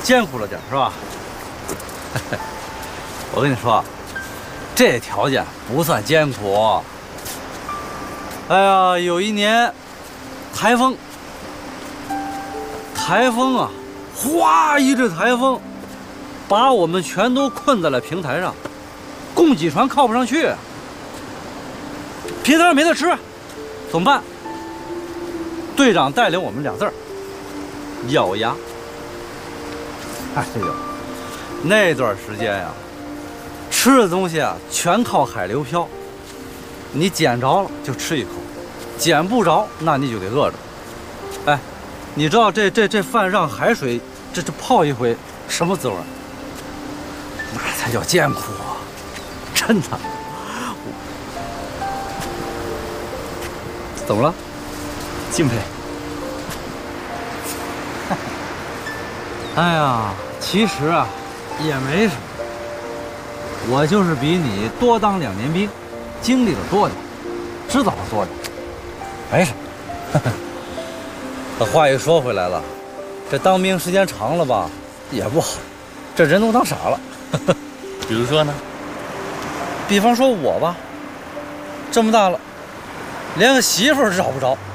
艰苦了点，是吧？我跟你说，这条件不算艰苦。哎呀，有一年台风啊，哗一阵台风，把我们全都困在了平台上，供给船靠不上去，平台上没得吃，怎么办？队长带领我们俩字儿：咬牙。哎呦，那段时间呀，吃的东西啊全靠海流漂，你捡着了就吃一口，捡不着那你就得饿着。哎，你知道这饭上海水这泡一回什么滋味？那才叫艰苦啊！真的。怎么了？ 敬佩。 哎呀，其实啊，也没什么。我就是比你多当2年兵，经历的多点，知道的多点，没什么。这话又说回来了，这当兵时间长了吧，也不好，这人都当傻了。 比如说呢？ 比方说我吧，这么大了，连个媳妇儿找不着。